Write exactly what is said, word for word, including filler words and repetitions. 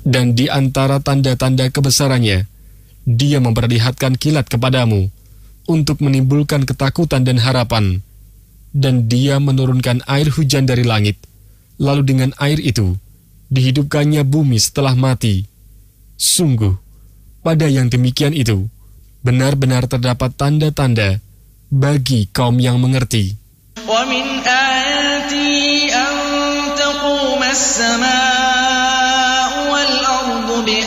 Dan di antara tanda-tanda kebesarannya, Dia memperlihatkan kilat kepadamu untuk menimbulkan ketakutan dan harapan. Dan Dia menurunkan air hujan dari langit, lalu dengan air itu dihidupkannya bumi setelah mati. Sungguh, pada yang demikian itu benar-benar terdapat tanda-tanda bagi kaum yang mengerti. وَمِنْ آيَاتِهِ أَن تَقُومَ السَّمَاءُ وَالْأَرْضُ